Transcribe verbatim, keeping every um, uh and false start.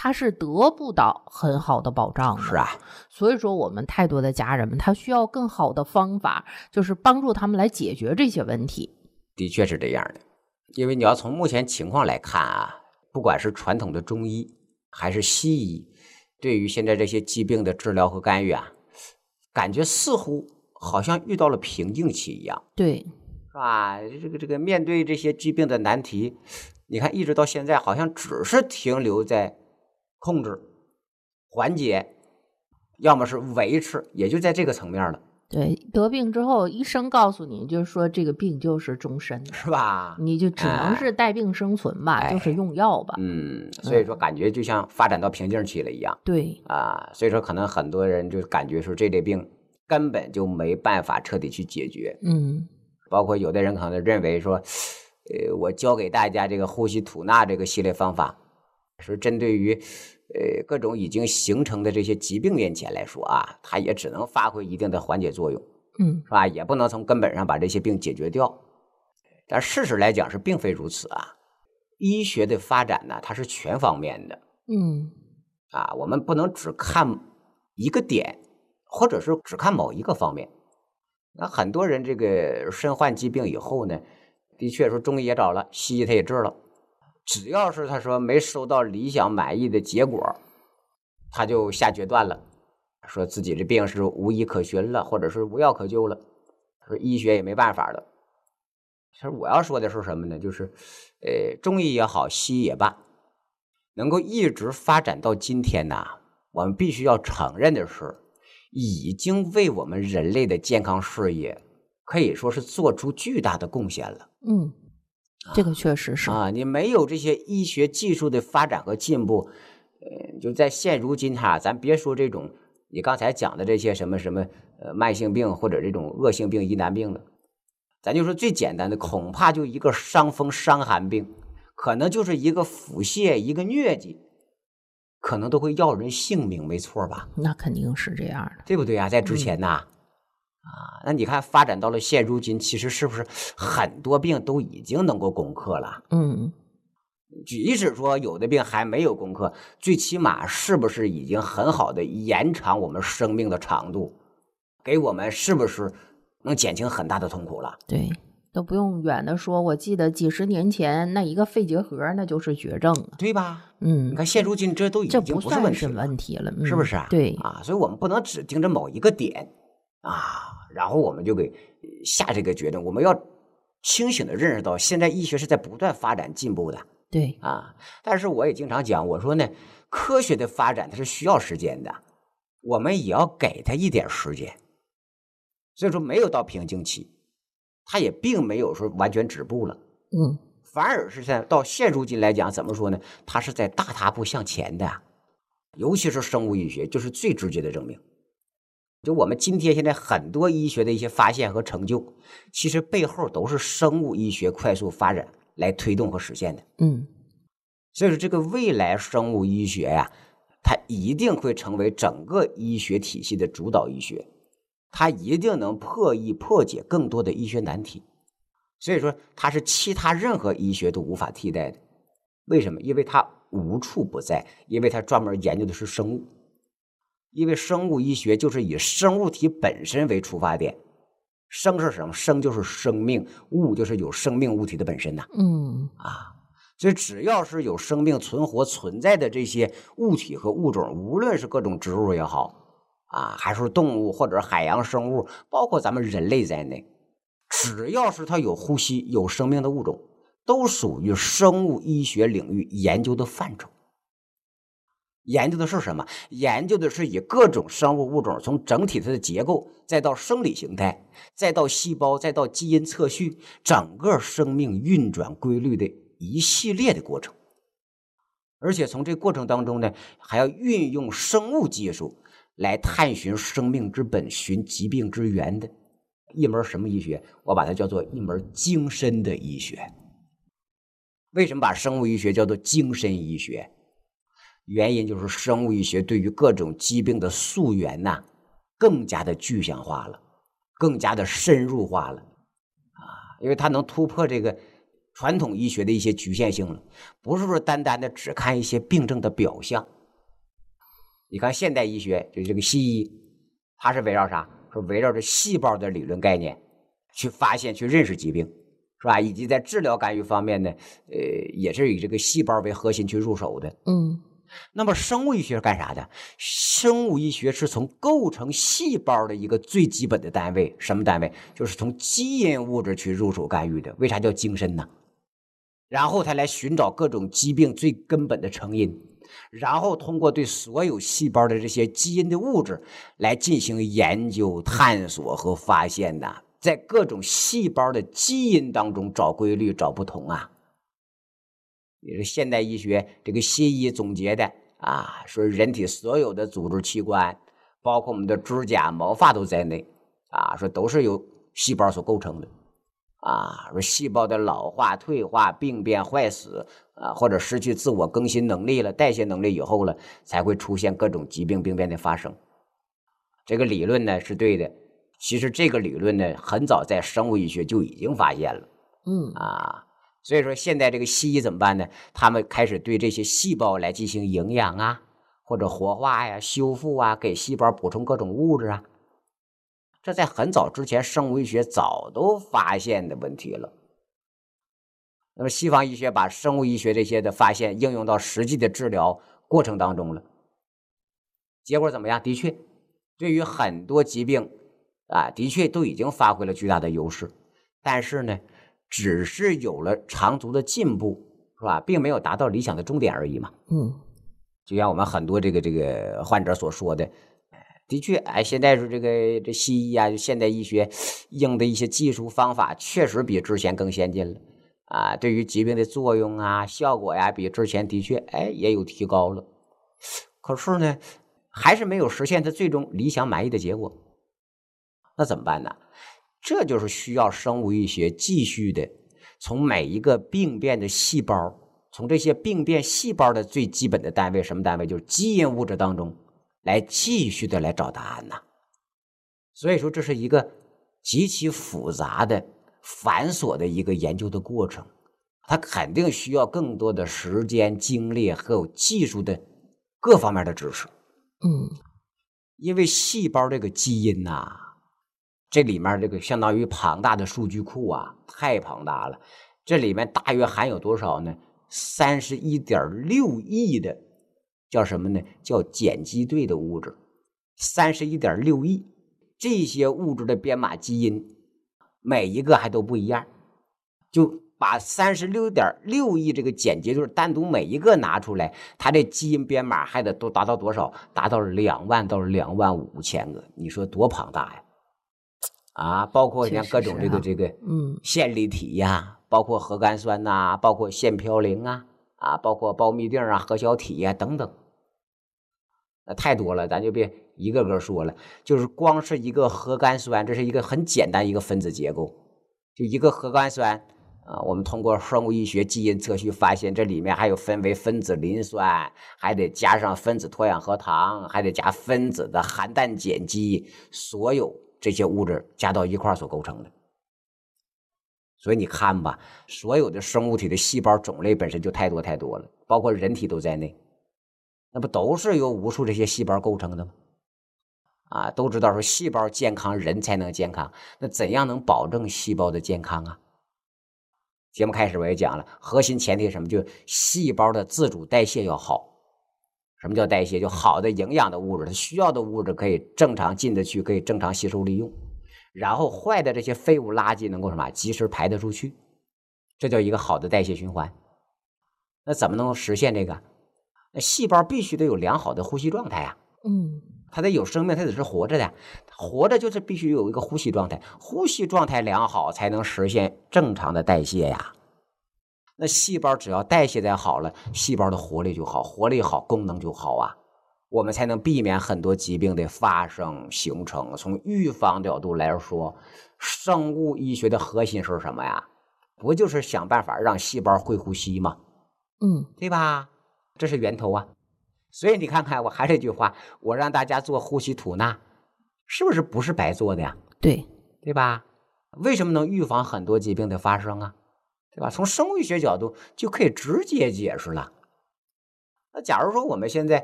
他是得不到很好的保障的。 是啊， 所以说我们太多的家人们，他需要更好的方法，就是帮助他们来解决这些问题。 的确是这样的，因为你要从目前情况来看啊，不管是传统的中医还是西医，对于现在这些疾病的治疗和干预啊，感觉似乎好像遇到了瓶颈期一样。 对， 是吧？这个这个面对这些疾病的难题，你看一直到现在好像只是停留在控制、缓解，要么是维持，也就在这个层面了。 对，得病之后，医生告诉你，就是说这个病就是终身的， 是吧？ 你就只能是带病生存吧， 哎、 就是用药吧。 嗯，所以说感觉就像发展到瓶颈期了一样。 对啊，所以说可能很多人就感觉说这类病根本就没办法彻底去解决。 嗯， 包括有的人可能认为说，呃，我教给大家这个呼吸吐纳这个系列方法，是针对于呃各种已经形成的这些疾病面前来说啊，它也只能发挥一定的缓解作用， 嗯， 是吧？也不能从根本上把这些病解决掉。但事实来讲是并非如此啊，医学的发展呢，它是全方面的。 嗯， 啊，我们不能只看一个点，或者是只看某一个方面。那很多人这个身患疾病以后呢，的确说中医也找了，西医他也治了，只要是他说没收到理想满意的结果，他就下决断了，说自己的病是无医可寻了，或者是无药可救了，说医学也没办法了。其实我要说的是什么呢？就是，呃，中医也好，西医也罢，能够一直发展到今天呢，我们必须要承认的是，已经为我们人类的健康事业可以说是做出巨大的贡献了。 嗯，这个确实是啊，你没有这些医学技术的发展和进步，呃，就在现如今哈，咱别说这种你刚才讲的这些什么什么呃慢性病或者这种恶性病、疑难病了，咱就说最简单的，恐怕就一个伤风伤寒病，可能就是一个腹泻、一个疟疾，可能都会要人性命，没错吧？ 那肯定是这样的， 对不对啊？在之前呐，嗯、啊，那你看发展到了现如今，其实是不是很多病都已经能够攻克了？ 嗯， 即使说有的病还没有攻克，最起码是不是已经很好的延长我们生命的长度，给我们是不是能减轻很大的痛苦了？ 对，都不用远的说，我记得几十年前那一个肺结核，那就是绝症了， 对吧？ 嗯， 你看现如今这都已这经不算是不是问题了， 问题了，嗯、 是不是啊？ 对啊，所以我们不能只盯着某一个点啊，然后我们就给下这个决定。我们要清醒的认识到，现在医学是在不断发展进步的。 对啊，但是我也经常讲，我说呢，科学的发展它是需要时间的，我们也要给它一点时间。所以说没有到瓶颈期，它也并没有说完全止步了， 嗯， 反而是在到现如今来讲，怎么说呢？它是在大踏步向前的，尤其是生物医学，就是最直接的证明。就我们今天现在很多医学的一些发现和成就，其实背后都是生物医学快速发展来推动和实现的。 嗯， 所以说这个未来生物医学呀、啊，它一定会成为整个医学体系的主导医学，它一定能破译破解更多的医学难题。所以说它是其他任何医学都无法替代的。为什么？因为它无处不在，因为它专门研究的是生物。因为生物医学就是以生物体本身为出发点，生是什么？生就是生命，物就是有生命物体的本身呐。 嗯， 啊，所以只要是有生命存活存在的这些物体和物种，无论是各种植物也好，啊，还是动物或者海洋生物，包括咱们人类在内，只要是它有呼吸、有生命的物种，都属于生物医学领域研究的范畴。研究的是什么？研究的是以各种生物物种从整体它的结构，再到生理形态，再到细胞，再到基因测序，整个生命运转规律的一系列的过程。而且从这过程当中呢，还要运用生物技术来探寻生命之本，寻疾病之源的一门什么医学？我把它叫做一门精深的医学。为什么把生物医学叫做精深医学？原因就是生物医学对于各种疾病的溯源呐、啊，更加的具象化了，更加的深入化了啊！因为它能突破这个传统医学的一些局限性了，不是说单单的只看一些病症的表象， 你看现代医学就是这个西医，它是围绕啥？是围绕着细胞的理论概念去发现、去认识疾病，是吧？以及在治疗干预方面呢，呃，也是以这个细胞为核心去入手的。 嗯， 那么生物医学是干啥的？生物医学是从构成细胞的一个最基本的单位，什么单位？就是从基因物质去入手干预的。为啥叫精深呢？然后他来寻找各种疾病最根本的成因，然后通过对所有细胞的这些基因的物质来进行研究、探索和发现呐，在各种细胞的基因当中找规律、找不同啊。也是现代医学这个西医总结的啊，说人体所有的组织器官，包括我们的指甲、毛发都在内啊，说都是由细胞所构成的。啊，说细胞的老化、退化、病变、坏死啊，或者失去自我更新能力了、代谢能力以后了，才会出现各种疾病病变的发生。这个理论呢是对的，其实这个理论呢很早在生物医学就已经发现了。 嗯啊，所以说现在这个西医怎么办呢？他们开始对这些细胞来进行营养啊，或者活化呀、修复啊，给细胞补充各种物质啊。这在很早之前生物医学早都发现的问题了。那么西方医学把生物医学这些的发现应用到实际的治疗过程当中了，结果怎么样？的确对于很多疾病啊，的确都已经发挥了巨大的优势，但是呢只是有了长足的进步，是吧？并没有达到理想的终点而已嘛。 嗯， 就像我们很多这个这个患者所说的，的确，哎，现在是这个这西医啊，就现代医学用的一些技术方法，确实比之前更先进了啊。对于疾病的作用啊、效果呀，比之前的确哎也有提高了。可是呢，还是没有实现它最终理想满意的结果。那怎么办呢？这就是需要生物医学继续的从每一个病变的细胞，从这些病变细胞的最基本的单位，什么单位？就是基因物质当中。来继续的来找答案呐，所以说这是一个极其复杂的、繁琐的一个研究的过程，它肯定需要更多的时间、精力和有技术的各方面的知识。 嗯， 因为细胞这个基因呐、啊，这里面这个相当于庞大的数据库啊，太庞大了。这里面大约含有多少呢？三十一点六亿的。叫什么呢？叫碱基对的物质，三十一点六亿。这些物质的编码基因，每一个还都不一样。就把三十六点六亿这个碱基对单独每一个拿出来，它的基因编码还得都达到多少？达到两万到两万五千个。你说多庞大呀！啊，包括像各种这个、啊、这个嗯线粒体呀，包括核苷酸呐、啊，包括腺嘌呤啊。啊，包括胞嘧啶啊、核小体啊等等，那太多了，咱就别一个个说了。就是光是一个核苷酸，这是一个很简单一个分子结构，就一个核苷酸啊，我们通过生物医学基因测序发现，这里面还有分为分子磷酸，还得加上分子脱氧核糖，还得加分子的含氮碱基，所有这些物质加到一块所构成的。所以你看吧，所有的生物体的细胞种类本身就太多太多了，包括人体都在内，那不都是由无数这些细胞构成的吗？啊，都知道说细胞健康，人才能健康。那怎样能保证细胞的健康啊？节目开始我也讲了，核心前提是什么？就细胞的自主代谢要好。什么叫代谢？就好的营养的物质，它需要的物质可以正常进得去，可以正常吸收利用。然后坏的这些废物垃圾能够什么及时排得出去，这叫一个好的代谢循环。那怎么能实现这个？那细胞必须得有良好的呼吸状态啊， 嗯， 它得有生命，它得是活着的，活着就是必须有一个呼吸状态，呼吸状态良好才能实现正常的代谢呀。那细胞只要代谢再好了，细胞的活力就好，活力好，功能就好啊。我们才能避免很多疾病的发生形成。从预防角度来说，生物医学的核心是什么呀？不就是想办法让细胞会呼吸吗？ 嗯， 对吧？这是源头啊。所以你看看，我还是这句话，我让大家做呼吸吐纳，是不是不是白做的呀？ 对， 对吧？为什么能预防很多疾病的发生啊？对吧？从生物医学角度就可以直接解释了。那假如说我们现在